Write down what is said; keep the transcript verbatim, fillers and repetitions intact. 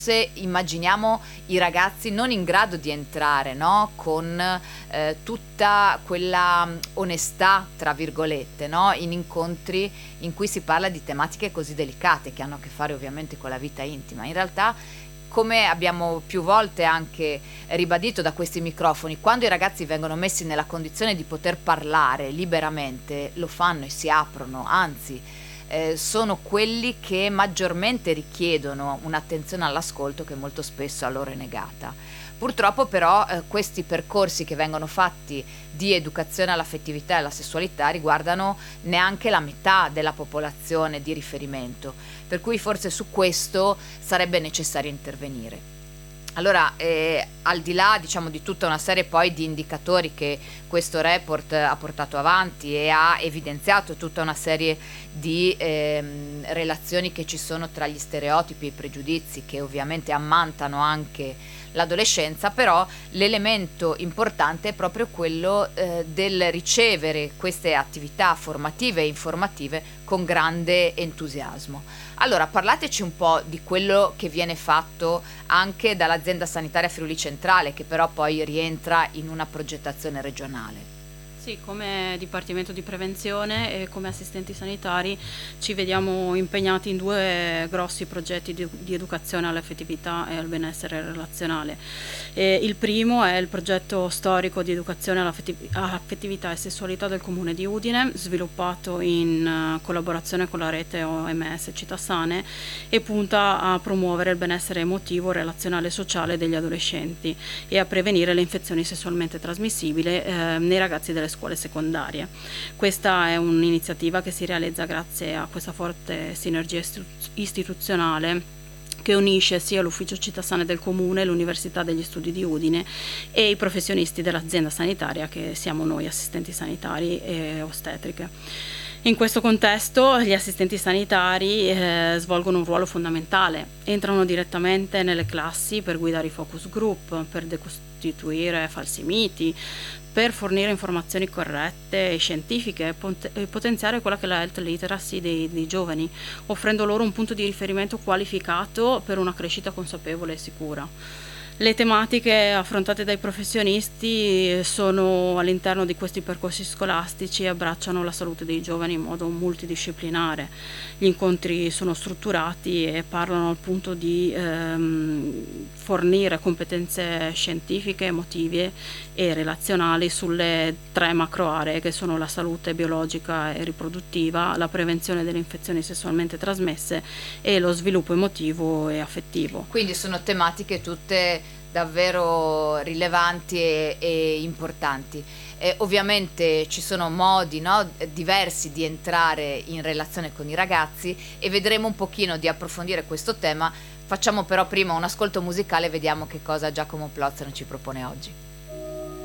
Se immaginiamo i ragazzi non in grado di entrare, no, con eh, tutta quella mh, onestà, tra virgolette, no, in incontri in cui si parla di tematiche così delicate che hanno a che fare ovviamente con la vita intima. In realtà, come abbiamo più volte anche ribadito da questi microfoni, quando i ragazzi vengono messi nella condizione di poter parlare liberamente, lo fanno e si aprono, anzi eh, sono quelli che maggiormente richiedono un'attenzione all'ascolto che molto spesso a loro è negata. Purtroppo però eh, questi percorsi che vengono fatti di educazione all'affettività e alla sessualità riguardano neanche la metà della popolazione di riferimento, per cui forse su questo sarebbe necessario intervenire. Allora, eh, al di là, diciamo, di tutta una serie poi di indicatori che questo report ha portato avanti e ha evidenziato tutta una serie di ehm, relazioni che ci sono tra gli stereotipi e i pregiudizi che ovviamente ammantano anche l'adolescenza, però l'elemento importante è proprio quello eh, del ricevere queste attività formative e informative con grande entusiasmo. Allora, parlateci un po' di quello che viene fatto anche dall'azienda sanitaria Friuli Centrale, che però poi rientra in una progettazione regionale. Sì, come Dipartimento di Prevenzione e come assistenti sanitari ci vediamo impegnati in due grossi progetti di, di educazione all'affettività e al benessere relazionale. E il primo è il progetto storico di educazione all'affettiv- all'affettività e sessualità del Comune di Udine, sviluppato in uh, collaborazione con la rete O M S Città Sane e punta a promuovere il benessere emotivo, relazionale e sociale degli adolescenti e a prevenire le infezioni sessualmente trasmissibili eh, nei ragazzi delle scuole secondarie. Questa è un'iniziativa che si realizza grazie a questa forte sinergia istu- istituzionale che unisce sia l'Ufficio Città Sane del Comune, l'Università degli Studi di Udine e i professionisti dell'azienda sanitaria che siamo noi assistenti sanitari e ostetriche. In questo contesto gli assistenti sanitari eh, svolgono un ruolo fondamentale, entrano direttamente nelle classi per guidare i focus group, per decostituire falsi miti, per fornire informazioni corrette e scientifiche e, pot- e potenziare quella che è la health literacy dei, dei giovani, offrendo loro un punto di riferimento qualificato per una crescita consapevole e sicura. Le tematiche affrontate dai professionisti sono all'interno di questi percorsi scolastici e abbracciano la salute dei giovani in modo multidisciplinare. Gli incontri sono strutturati e parlano appunto di ehm, fornire competenze scientifiche, emotive e relazionali sulle tre macro aree che sono la salute biologica e riproduttiva, la prevenzione delle infezioni sessualmente trasmesse e lo sviluppo emotivo e affettivo. Quindi sono tematiche tutte davvero rilevanti e, e importanti. E ovviamente ci sono modi, no, diversi di entrare in relazione con i ragazzi e vedremo un pochino di approfondire questo tema. Facciamo però prima un ascolto musicale e vediamo che cosa Giacomo Plozzano ci propone oggi.